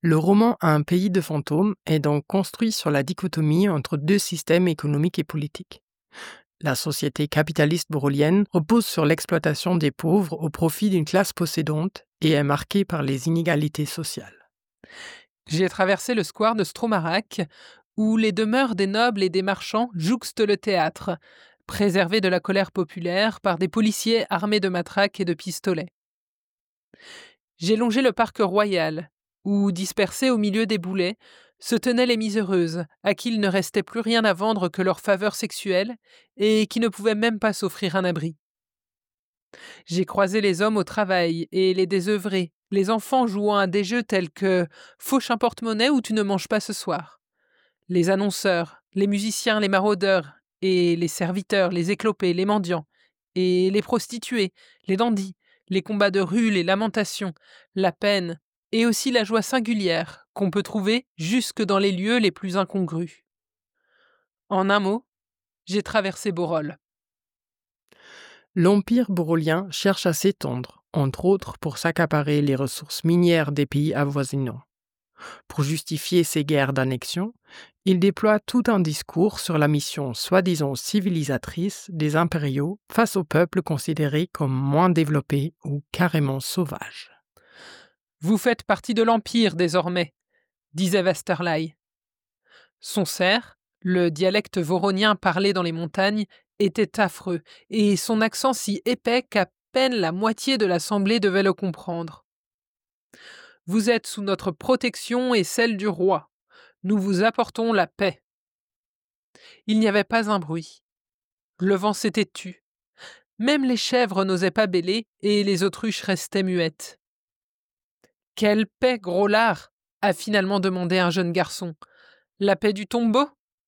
Le roman Un pays de fantômes est donc construit sur la dichotomie entre deux systèmes économiques et politiques. La société capitaliste borolienne repose sur l'exploitation des pauvres au profit d'une classe possédante et est marquée par les inégalités sociales. J'ai traversé le square de Stromarak, où les demeures des nobles et des marchands jouxtent le théâtre, préservé de la colère populaire par des policiers armés de matraques et de pistolets. J'ai longé le parc royal, où, dispersés au milieu des boulets, se tenaient les miséreuses, à qui il ne restait plus rien à vendre que leur faveur sexuelle, et qui ne pouvaient même pas s'offrir un abri. J'ai croisé les hommes au travail et les désœuvrés, les enfants jouant à des jeux tels que Fauche un porte-monnaie ou Tu ne manges pas ce soir. Les annonceurs, les musiciens, les maraudeurs, et les serviteurs, les éclopés, les mendiants, et les prostituées, les dandys, les combats de rue, les lamentations, la peine, et aussi la joie singulière qu'on peut trouver jusque dans les lieux les plus incongrus. En un mot, j'ai traversé Borol. L'Empire borolien cherche à s'étendre, entre autres pour s'accaparer les ressources minières des pays avoisinants. Pour justifier ces guerres d'annexion, il déploie tout un discours sur la mission soi-disant civilisatrice des impériaux face aux peuples considérés comme moins développés ou carrément sauvages. Vous faites partie de l'Empire désormais, disait Westerlei. Son serf, le dialecte voronien parlé dans les montagnes, était affreux, et son accent si épais qu'à peine la moitié de l'assemblée devait le comprendre. Vous êtes sous notre protection et celle du roi. Nous vous apportons la paix. Il n'y avait pas un bruit. Le vent s'était tu. Même les chèvres n'osaient pas bêler et les autruches restaient muettes. Quelle paix, gros lard a finalement demandé un jeune garçon. La paix du tombeau?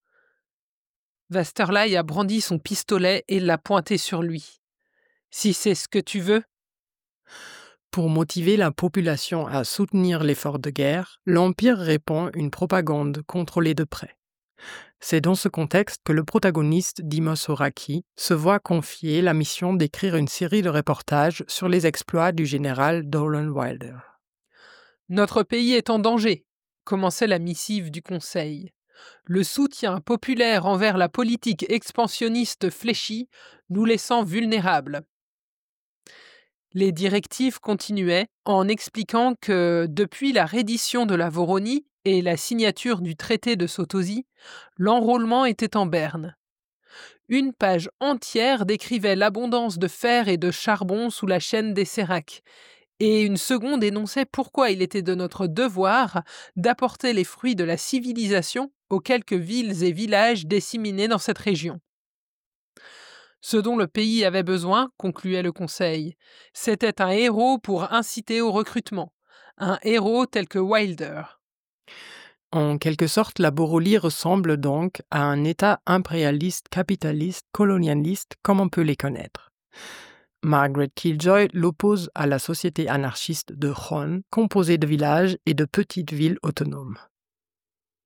Westerlei a brandi son pistolet et l'a pointé sur lui. Si c'est ce que tu veux. Pour motiver la population à soutenir l'effort de guerre, l'Empire répand une propagande contrôlée de près. C'est dans ce contexte que le protagoniste Dimos Horaki se voit confier la mission d'écrire une série de reportages sur les exploits du général Dolan Wilder. Notre pays est en danger, commençait la missive du Conseil. Le soutien populaire envers la politique expansionniste fléchit, nous laissant vulnérables. Les directives continuaient en expliquant que, depuis la reddition de la Voronie et la signature du traité de Sotosi, l'enrôlement était en berne. Une page entière décrivait l'abondance de fer et de charbon sous la chaîne des Séracs, et une seconde énonçait pourquoi il était de notre devoir d'apporter les fruits de la civilisation aux quelques villes et villages disséminés dans cette région. Ce dont le pays avait besoin, concluait le Conseil, c'était un héros pour inciter au recrutement, un héros tel que Wilder. En quelque sorte, la Borolie ressemble donc à un État impérialiste, capitaliste, colonialiste, comme on peut les connaître. Margaret Killjoy l'oppose à la société anarchiste de Jon, composée de villages et de petites villes autonomes.